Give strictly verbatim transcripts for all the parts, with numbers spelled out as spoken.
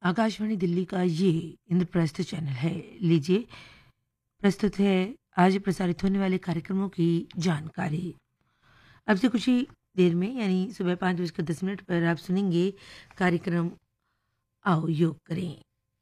आकाशवाणी दिल्ली का ये इंद्रप्रस्थ चैनल है। लीजिए, प्रस्तुत है आज प्रसारित होने वाले कार्यक्रमों की जानकारी। अब से कुछ ही देर में यानी सुबह पाँच बजकर दस मिनट पर आप सुनेंगे कार्यक्रम आओ योग करें।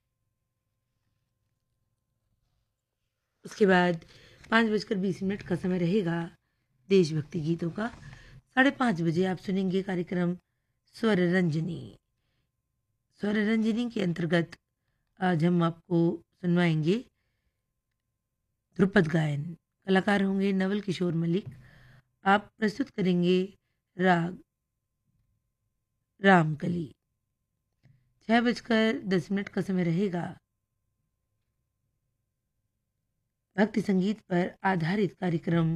उसके बाद पाँच बजकर बीस मिनट का समय रहेगा देशभक्ति गीतों का। साढ़े पाँच बजे आप सुनेंगे कार्यक्रम स्वर रंजनी। स्वर रंजनी के अंतर्गत आज हम आपको सुनवाएंगे ध्रुपद गायन। कलाकार होंगे नवल किशोर मलिक। आप प्रस्तुत करेंगे राग रामकली। छः बजकर दस मिनट का समय रहेगा भक्ति संगीत पर आधारित कार्यक्रम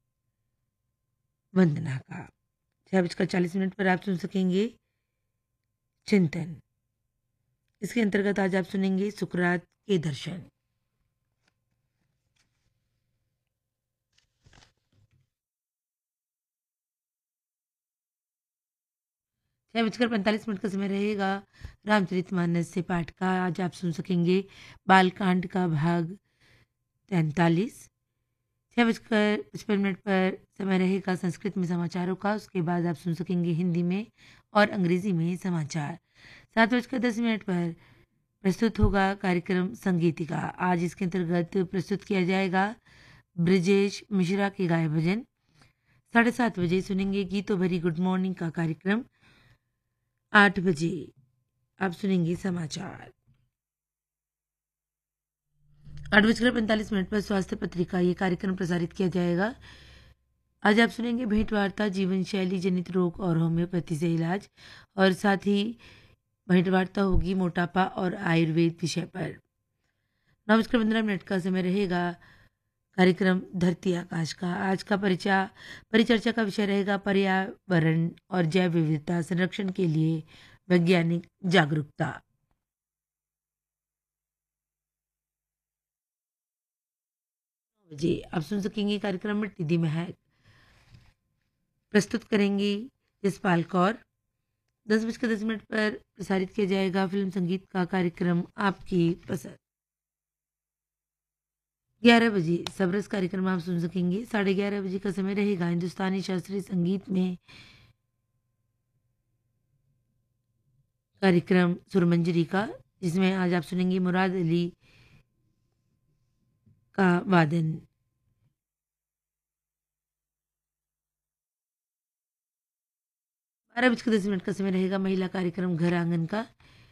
वंदना का। छः बजकर चालीस मिनट पर आप सुन सकेंगे चिंतन। इसके अंतर्गत आज आप सुनेंगे सुकरात के दर्शन। छः बजकर पैंतालीस मिनट का समय रहेगा रामचरितमानस से पाठ का। आज आप सुन सकेंगे बालकांड का भाग तैंतालीस। छः बजकर पचपन मिनट पर समय रहेगा संस्कृत में समाचारों का। उसके बाद आप सुन सकेंगे हिंदी में और अंग्रेजी में समाचार। सात बजकर दस मिनट पर प्रस्तुत होगा कार्यक्रम संगीतिका। आज इसके अंतर्गत प्रस्तुत किया जाएगा ब्रिजेश मिश्रा के गाए भजन। साढ़े सात बजे सुनेंगे गीतों भरी गुड मॉर्निंग का कार्यक्रम। आठ बजे आप सुनेंगे समाचार। आठ बजकर पैंतालीस मिनट पर स्वास्थ्य पत्रिका ये कार्यक्रम प्रसारित किया जाएगा। आज आप सुनेंगे भेंट वार्ता जीवन शैली जनित रोग और होम्योपैथी से इलाज, और साथ ही भेंट वार्ता होगी मोटापा और आयुर्वेद विषय पर। नौ बजकर पंद्रह मिनट का समय रहेगा कार्यक्रम धरती आकाश का। आज का परिचय परिचर्चा का विषय रहेगा पर्यावरण और जैव विविधता संरक्षण के लिए वैज्ञानिक जागरूकता। जी आप सुन सकेंगे कार्यक्रम मिट्टी दी महक। प्रस्तुत करेंगी जसपाल कौर। दस बजकर दस मिनट पर प्रसारित किया जाएगा फिल्म संगीत का कार्यक्रम आपकी पसंद। ग्यारह बजे सबरस कार्यक्रम आप सुन सकेंगे। साढ़े ग्यारह बजे का समय रहेगा हिंदुस्तानी शास्त्रीय संगीत में कार्यक्रम सुरमंजरी का, जिसमें आज आप सुनेंगे मुराद अली का वादन। बारह बजकर दस मिनट का समय रहेगा महिला कार्यक्रम घर आंगन का।